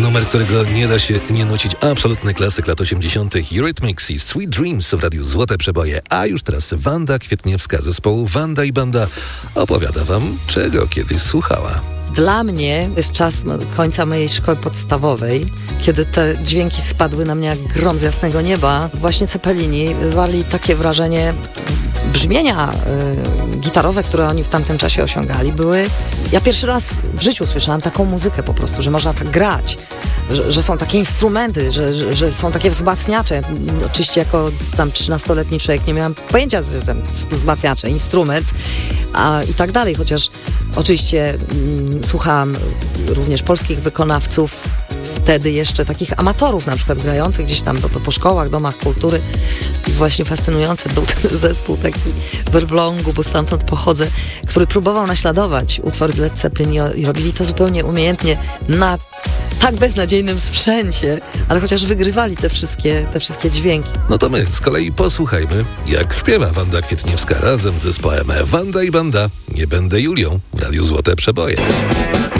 numer, którego nie da się nie nucić. Absolutny klasyk lat 80. Eurythmics i Sweet Dreams w radiu Złote Przeboje. A już teraz Wanda Kwietniewska z zespołu Wanda i Banda opowiada wam, czego kiedyś słuchała. Dla mnie jest czas końca mojej szkoły podstawowej, kiedy te dźwięki spadły na mnie jak grom z jasnego nieba. Właśnie Cepelini wywarli takie wrażenie, brzmienia gitarowe, które oni w tamtym czasie osiągali, były... Ja pierwszy raz w życiu słyszałam taką muzykę po prostu, że można tak grać, że są takie instrumenty, że są takie wzmacniacze. Oczywiście jako tam 13-letni człowiek nie miałam pojęcia, że ten wzmacniacze, instrument i tak dalej, chociaż oczywiście słuchałam również polskich wykonawców, wtedy jeszcze takich amatorów, na przykład grających gdzieś tam po szkołach, domach kultury. I właśnie fascynujący był ten zespół taki w Elblągu, bo stamtąd pochodzę, który próbował naśladować utwory Led Zeppelin i robili to zupełnie umiejętnie na tak beznadziejnym sprzęcie, ale chociaż wygrywali te wszystkie dźwięki. No to my z kolei posłuchajmy, jak śpiewa Wanda Kwietniewska razem z zespołem Wanda i Banda. Nie będę Julią w radiu Złote Przeboje.